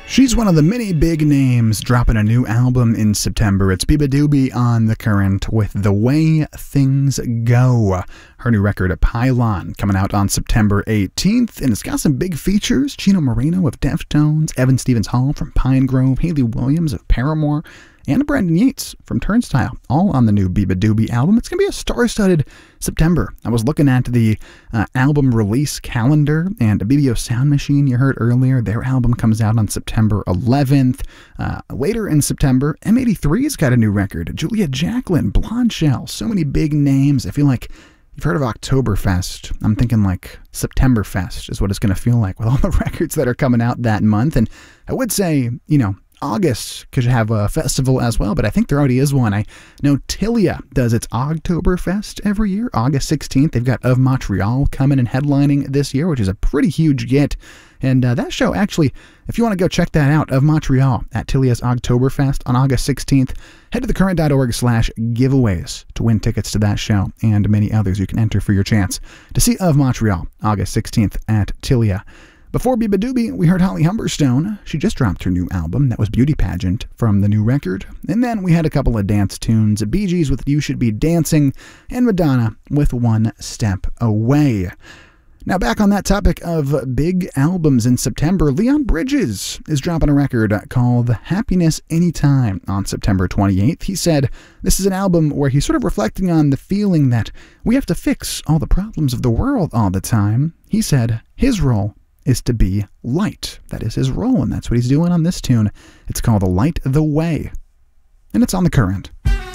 She's one of the many big names dropping a new album in September. It's beabadoobee on The Current with The Way Things Go. Her new record, Pylon, coming out on September 18th, and it's got some big features. Chino Moreno of Deftones, Evan Stevens Hall from Pine Grove, Hayley Williams of Paramore, and Brendan Yates from Turnstile, all on the new beabadoobee album. It's going to be a star-studded September. I was looking at the album release calendar, and BBO Sound Machine, you heard earlier, their album comes out on September 11th. Later in September, M83's got a new record. Julia Jacklin, Blonde Shell, so many big names. I feel like you've heard of Oktoberfest. I'm thinking like Septemberfest is what it's going to feel like with all the records that are coming out that month. And I would say, August could have a festival as well, but I think there already is one. I know Tilia does its Oktoberfest every year, August 16th. They've got Of Montreal coming and headlining this year, which is a pretty huge get. And that show, actually, if you want to go check that out, Of Montreal at Tilia's Oktoberfest on August 16th, head to thecurrent.org/giveaways to win tickets to that show and many others. You can enter for your chance to see Of Montreal, August 16th at Tilia. Before beabadoobee, we heard Holly Humberstone. She just dropped her new album. That was Beauty Pageant from the new record. And then we had a couple of dance tunes. Bee Gees with You Should Be Dancing, and Madonna with One Step Away. Now back on that topic of big albums in September, Leon Bridges is dropping a record called Happiness Anytime on September 28th. He said this is an album where he's sort of reflecting on the feeling that we have to fix all the problems of the world all the time. He said his role is to be light. That is his role, and that's what he's doing on this tune. It's called Light the Way, and it's on The Current.